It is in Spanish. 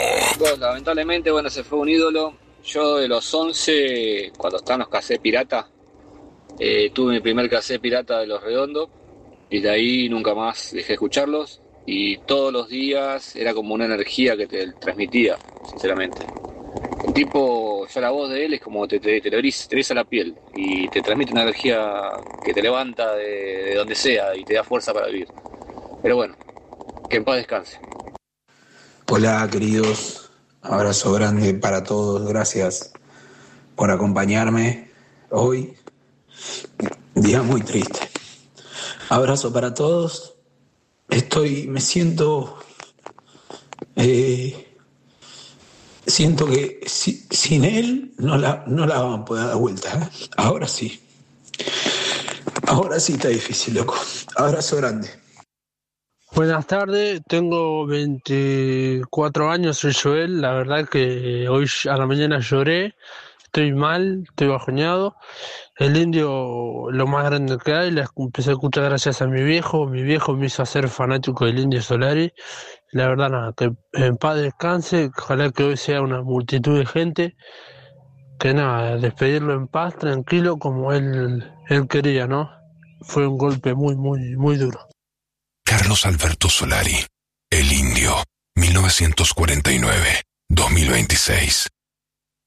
Bueno, lamentablemente, bueno, se fue un ídolo. Yo de los 11, cuando estaban los cassettes pirata, tuve mi primer cassette pirata de Los Redondos y de ahí nunca más dejé de escucharlos y todos los días era como una energía que te transmitía, sinceramente. El tipo, ya la voz de él es como te eriza la piel y te transmite una energía que te levanta de donde sea y te da fuerza para vivir. Pero bueno, que en paz descanse. Hola queridos, abrazo grande para todos, gracias por acompañarme hoy, día muy triste. Abrazo para todos, me siento que sin él no la van a poder dar vuelta, ¿eh? Ahora sí está difícil, loco. Abrazo grande. Buenas tardes, tengo 24 años, soy Joel. La verdad que hoy a la mañana lloré, estoy mal, estoy bajoneado. El Indio, lo más grande que hay, la empecé a escuchar gracias a mi viejo me hizo hacer fanático del Indio Solari. La verdad nada, que en paz descanse, ojalá que hoy sea una multitud de gente, que nada, despedirlo en paz, tranquilo, como él quería, ¿no? Fue un golpe muy, muy, muy duro. Carlos Alberto Solari, El Indio, 1949-2026.